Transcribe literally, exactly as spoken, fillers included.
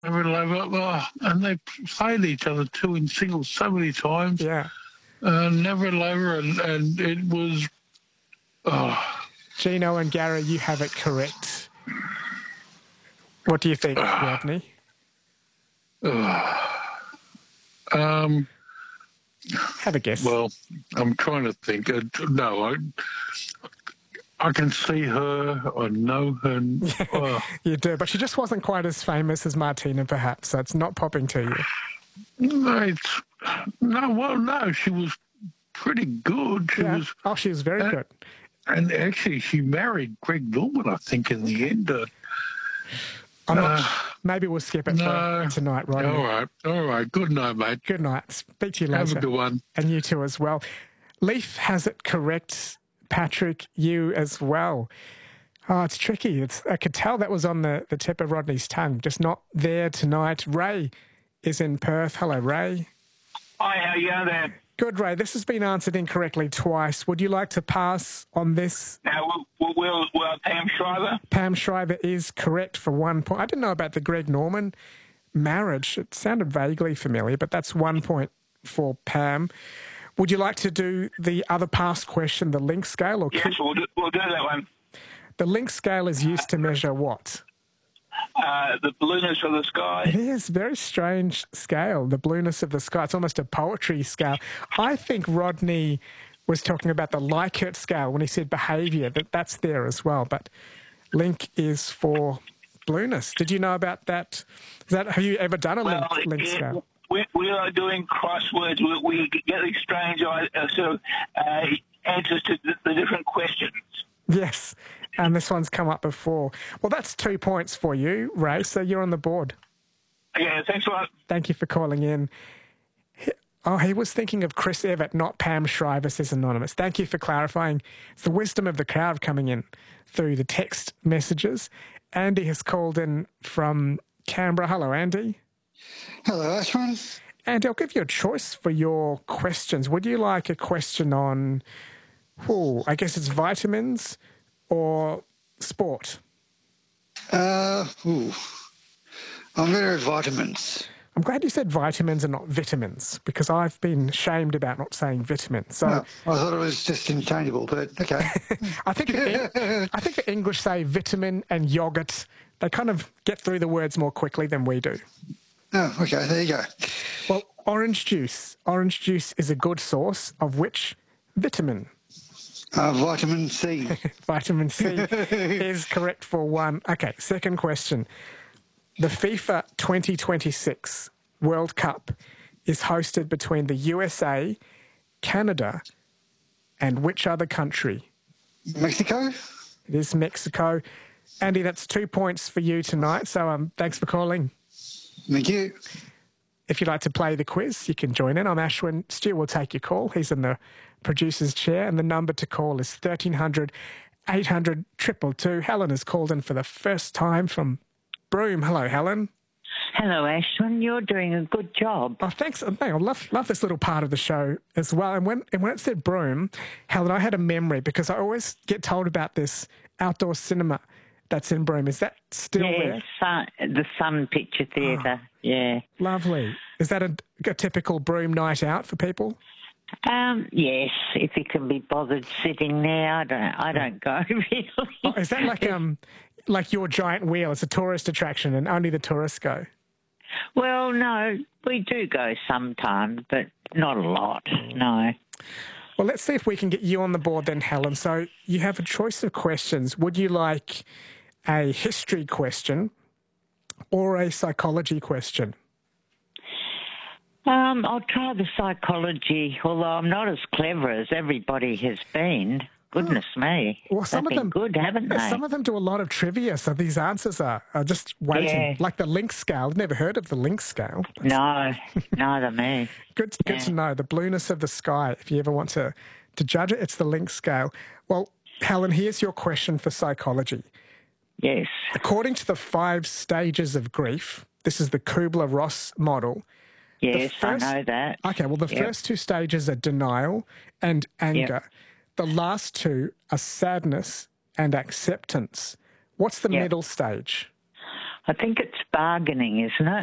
Never Lover, oh, and they played each other too in singles so many times. Yeah. Uh, Never Lover, and, and it was. Oh. Gino and Gary, you have it correct. What do you think, Uh, Rodney? Uh, um. Have a guess. Well, I'm trying to think. Uh, no, I. I can see her, I know her. Uh, you do, but she just wasn't quite as famous as Martina, perhaps, so it's not popping to you. No, it's, no well, no, she was pretty good. She yeah. was. Oh, she was very uh, good. And actually, she married Greg Norman, I think, in the end. Uh, I'm not, uh, maybe we'll skip it no, for tonight, Rodney. All right, all right. Good night, mate. Good night. Speak to you later. Have a good one. And you too as well. Leaf has it correct. Patrick, you as well. Oh, it's tricky. It's, I could tell that was on the, the tip of Rodney's tongue, just not there tonight. Ray is in Perth. Hello, Ray. Hi, how are you going there? Good, Ray. This has been answered incorrectly twice. Would you like to pass on this? Now, we'll, we'll, we'll Pam Shriver? Pam Shriver is correct for one point. I didn't know about the Greg Norman marriage. It sounded vaguely familiar, but that's one point for Pam. Would you like to do the other past question, the link scale? Or yes, keep... we'll do, we'll do that one. The link scale is used to measure what? Uh, the blueness of the sky. It is a very strange scale, the blueness of the sky. It's almost a poetry scale. I think Rodney was talking about the Likert scale when he said behaviour, that that's there as well. But link is for blueness. Did you know about that? Is that have you ever done a well, link, link it, scale? We, we are doing crosswords. We, we get these strange uh, sort of uh, answers to the, the different questions. Yes, and this one's come up before. Well, that's two points for you, Ray, so you're on the board. Yeah, thanks a lot. Thank you for calling in. Oh, he was thinking of Chris Evett, not Pam Shriver, says Anonymous. Thank you for clarifying. It's the wisdom of the crowd coming in through the text messages. Andy has called in from Canberra. Hello, Andy. Hello, Ashwin. Andy, I'll give you a choice for your questions. Would you like a question on, oh, I guess it's vitamins or sport? Uh, ooh. I'm going to have vitamins. I'm glad you said vitamins and not vitamins, because I've been shamed about not saying vitamins. So oh, I thought it was just interchangeable, but okay. I think the, I think the English say vitamin and yogurt. They kind of get through the words more quickly than we do. Oh, okay, there you go. Well, orange juice. Orange juice is a good source of which vitamin? Uh, vitamin C. Vitamin C is correct for one. Okay, second question. The FIFA twenty twenty-six World Cup is hosted between the U S A, Canada, and which other country? Mexico? It is Mexico. Andy, that's two points for you tonight, so um, thanks for calling. Thank you. If you'd like to play the quiz, you can join in. I'm Ashwin. Stu will take your call. He's in the producer's chair, and the number to call is thirteen hundred, eight hundred, two two two. Helen has called in for the first time from Broome. Hello, Helen. Hello, Ashwin. You're doing a good job. Oh, thanks. I love love this little part of the show as well. And when and when it said Broome, Helen, I had a memory because I always get told about this outdoor cinema that's in Broome. Is that still yeah, there? Sun, the Sun Picture Theatre. Oh, yeah. Lovely. Is that a, a typical Broome night out for people? Um, yes, if you can be bothered sitting there, I don't. I don't go really. Oh, is that like um like your giant wheel? It's a tourist attraction, and only the tourists go. Well, no, we do go sometimes, but not a lot. No. Well, let's see if we can get you on the board then, Helen. So you have a choice of questions. Would you like a history question or a psychology question? Um, I'll try the psychology, although I'm not as clever as everybody has been. Goodness oh. me. Well, some They've of them been good, haven't they? Some of them do a lot of trivia, so these answers are, are just waiting. Yeah. Like the link scale. I've never heard of the link scale. No, neither me. Good, good yeah. to know. The blueness of the sky. If you ever want to, to judge it, it's the link scale. Well, Helen, here's your question for psychology. Yes. According to the five stages of grief, this is the Kubler-Ross model. Yes, first, I know that. Okay, well, the yep. first two stages are denial and anger. Yep. The last two are sadness and acceptance. What's the yep. middle stage? I think it's bargaining, isn't it?